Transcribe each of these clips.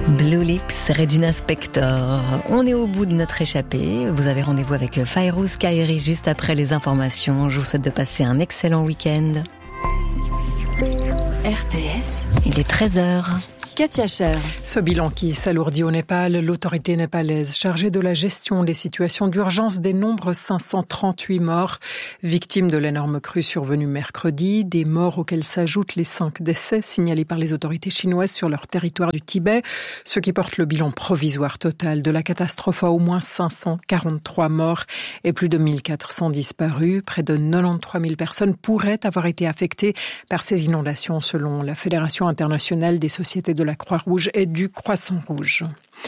Blue Lips, Regina Spektor. On est au bout de notre échappée. Vous avez rendez-vous avec Fairouz Kairi juste après les informations. Je vous souhaite de passer un excellent week-end. RTS, il est 13h. Katia Cher. Ce bilan qui s'alourdit au Népal, l'autorité népalaise chargée de la gestion des situations d'urgence dénombre 538 morts, victimes de l'énorme crue survenue mercredi, des morts auxquels s'ajoutent les 5 décès signalés par les autorités chinoises sur leur territoire du Tibet, ce qui porte le bilan provisoire total de la catastrophe à au moins 543 morts et plus de 1400 disparus. Près de 93 000 personnes pourraient avoir été affectées par ces inondations selon la Fédération internationale des sociétés de la Croix-Rouge et du Croissant-Rouge.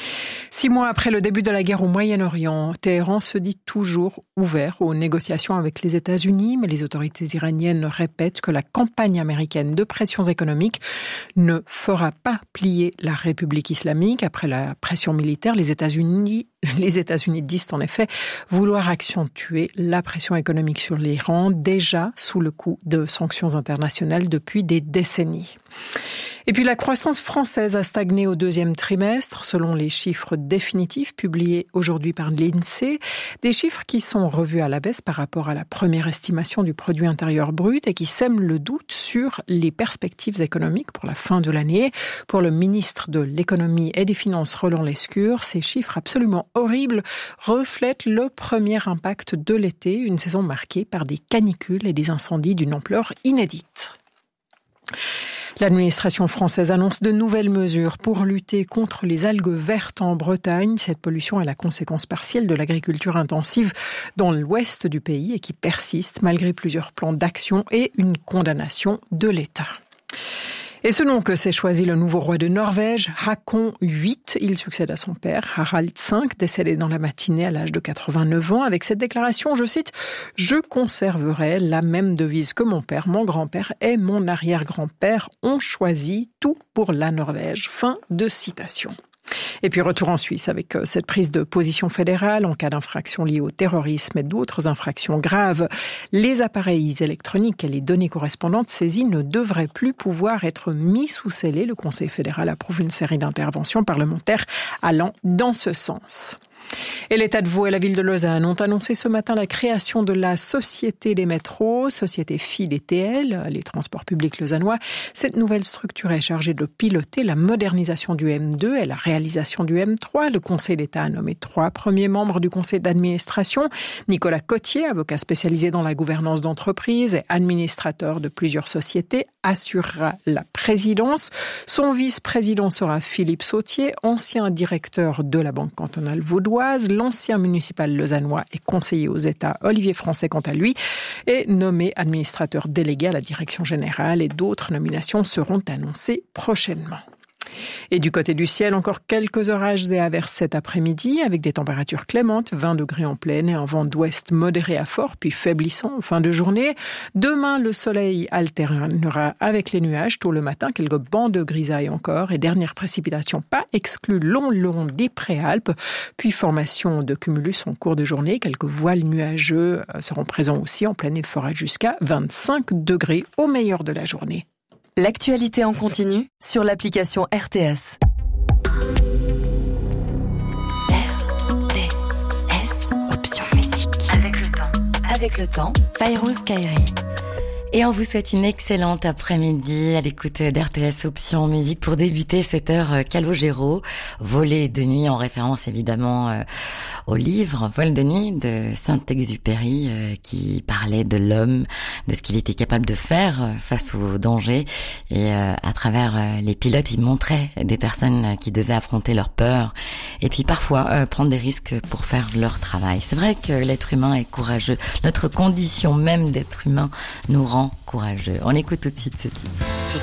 6 mois après le début de la guerre au Moyen-Orient, Téhéran se dit toujours ouvert aux négociations avec les États-Unis, mais les autorités iraniennes répètent que la campagne américaine de pressions économiques ne fera pas plier la République islamique. Après la pression militaire, les États-Unis disent en effet vouloir accentuer la pression économique sur l'Iran, déjà sous le coup de sanctions internationales depuis des décennies. Et puis la croissance française a stagné au deuxième trimestre, selon les chiffres définitifs publiés aujourd'hui par l'INSEE, des chiffres qui sont revus à la baisse par rapport à la première estimation du produit intérieur brut et qui sèment le doute sur les perspectives économiques pour la fin de l'année. Pour le ministre de l'économie et des finances Roland Lescure, ces chiffres absolument horribles reflètent le premier impact de l'été, une saison marquée par des canicules et des incendies d'une ampleur inédite. L'administration française annonce de nouvelles mesures pour lutter contre les algues vertes en Bretagne. Cette pollution est la conséquence partielle de l'agriculture intensive dans l'ouest du pays et qui persiste malgré plusieurs plans d'action et une condamnation de l'État. Et selon que s'est choisi le nouveau roi de Norvège, Håkon VIII, il succède à son père, Harald V, décédé dans la matinée à l'âge de 89 ans. Avec cette déclaration, je cite, « Je conserverai la même devise que mon père, mon grand-père et mon arrière-grand-père ont choisi tout pour la Norvège. » Fin de citation. Et puis retour en Suisse avec cette prise de position fédérale en cas d'infraction liée au terrorisme et d'autres infractions graves. Les appareils électroniques et les données correspondantes saisies ne devraient plus pouvoir être mis sous scellé. Le Conseil fédéral approuve une série d'interventions parlementaires allant dans ce sens. Et l'État de Vaud et la ville de Lausanne ont annoncé ce matin la création de la Société des métros, société fille des TL, les transports publics lausannois. Cette nouvelle structure est chargée de piloter la modernisation du M2 et la réalisation du M3. Le Conseil d'État a nommé 3 premiers membres du conseil d'administration. Nicolas Cotier, avocat spécialisé dans la gouvernance d'entreprise et administrateur de plusieurs sociétés, assurera la présidence. Son vice-président sera Philippe Sautier, ancien directeur de la Banque cantonale vaudoise. L'ancien municipal lausannois et conseiller aux États Olivier Français, quant à lui, est nommé administrateur délégué à la direction générale et d'autres nominations seront annoncées prochainement. Et du côté du ciel, encore quelques orages et averses cet après-midi avec des températures clémentes, 20 degrés en pleine et un vent d'ouest modéré à fort puis faiblissant en fin de journée. Demain, le soleil alternera avec les nuages tôt le matin, quelques bancs de grisaille encore et dernières précipitations pas exclues le long des préalpes. Puis formation de cumulus en cours de journée, quelques voiles nuageux seront présents aussi en pleine. Il fera jusqu'à 25 degrés au meilleur de la journée. L'actualité en continu sur l'application RTS. RTS, option musique. Avec le temps, Fairouz Kairi. Et on vous souhaite une excellente après-midi à l'écoute d'RTS Option Musique pour débuter cette heure Calogero, volée de nuit en référence évidemment au livre Vol de nuit de Saint-Exupéry qui parlait de l'homme, de ce qu'il était capable de faire face aux dangers et à travers les pilotes il montrait des personnes qui devaient affronter leur peur et puis parfois prendre des risques pour faire leur travail. C'est vrai que l'être humain est courageux, notre condition même d'être humain nous rend courageux. On écoute tout de suite ce titre.